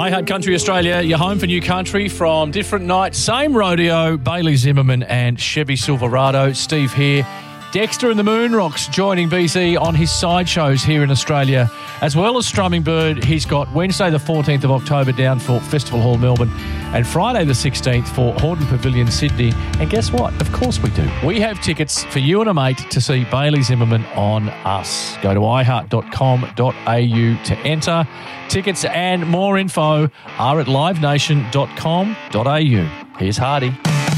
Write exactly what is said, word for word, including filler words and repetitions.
iHeart Country Australia, your home for new country from different nights. Same rodeo, Bailey Zimmerman and Chevy Silverado. Steve here. Dexter and the Moon Rocks joining B Z on his side shows here in Australia, as well as Strumming Bird. He's got Wednesday the fourteenth of October down for Festival Hall Melbourne and Friday the sixteenth for Hordern Pavilion Sydney. And guess what? Of course we do. We have tickets for you and a mate to see Bailey Zimmerman on us. Go to i heart dot com dot a u to enter. Tickets and more info are at live nation dot com dot a u. Here's Hardy.